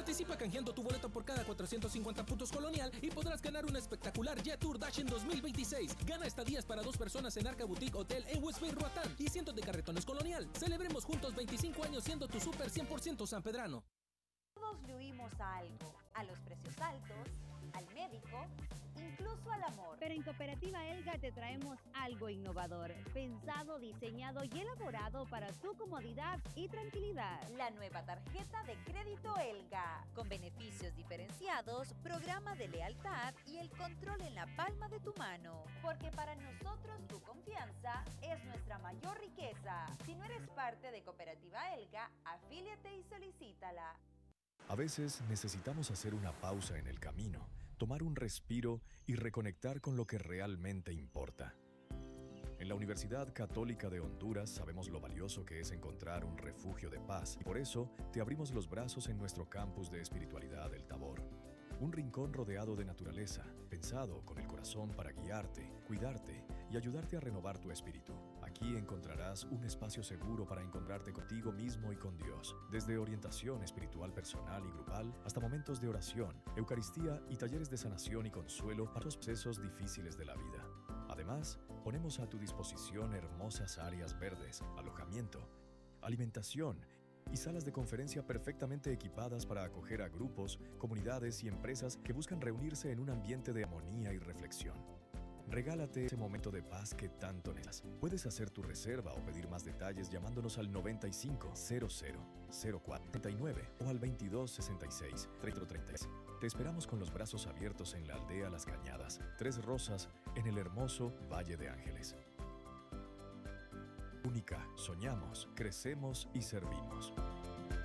Participa canjeando tu boleto por cada 450 puntos Colonial y podrás ganar un espectacular Jet Tour Dash en 2026. Gana estadías para 2 personas en Arca Boutique Hotel en West Bay, Roatán y cientos de carretones Colonial. Celebremos juntos 25 años siendo tu súper 100% sanpedrano. Todos le huimos a algo, a los precios altos, al médico, incluso al amor. Pero en Cooperativa Elga te traemos algo innovador, pensado, diseñado y elaborado para tu comodidad y tranquilidad. La nueva tarjeta de crédito Elga, con beneficios diferenciados, programa de lealtad y el control en la palma de tu mano. Porque para nosotros tu confianza es nuestra mayor riqueza. Si no eres parte de Cooperativa Elga, afíliate y solicítala. A veces necesitamos hacer una pausa en el camino, tomar un respiro y reconectar con lo que realmente importa. En la Universidad Católica de Honduras sabemos lo valioso que es encontrar un refugio de paz y por eso te abrimos los brazos en nuestro campus de espiritualidad El Tabor. Un rincón rodeado de naturaleza, pensado con el corazón para guiarte, cuidarte y ayudarte a renovar tu espíritu. Aquí encontrarás un espacio seguro para encontrarte contigo mismo y con Dios. Desde orientación espiritual personal y grupal hasta momentos de oración, Eucaristía y talleres de sanación y consuelo para los procesos difíciles de la vida. Además, ponemos a tu disposición hermosas áreas verdes, alojamiento, alimentación y salas de conferencia perfectamente equipadas para acoger a grupos, comunidades y empresas que buscan reunirse en un ambiente de armonía y reflexión. Regálate ese momento de paz que tanto necesitas. Puedes hacer tu reserva o pedir más detalles llamándonos al 95 00 04 39 o al 22 66 33. Te esperamos con los brazos abiertos en la aldea Las Cañadas, Tres Rosas, en el hermoso Valle de Ángeles. Única, soñamos, crecemos y servimos.